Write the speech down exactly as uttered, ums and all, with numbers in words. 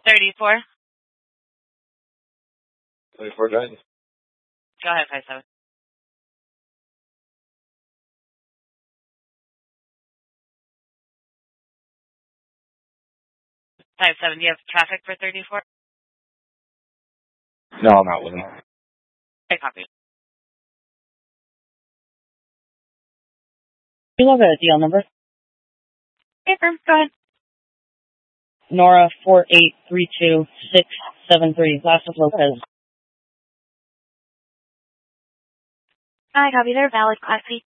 thirty-four. thirty-four Giants. Go ahead, five seven. Five seven. Do you have traffic for thirty-four? No, I'm not with him. I copy. You have a deal number? Paper. Go ahead. Nora four eight three two six seven three. Last of Lopez. I copy. They're valid Class C.